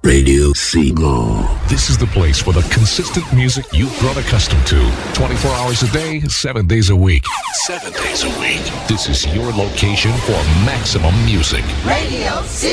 Radio Seagull. This is the place for the consistent music you've grown accustomed to. 24 hours a day, 7 days a week. 7 days a week. This is your location for maximum music. Radio Seagull.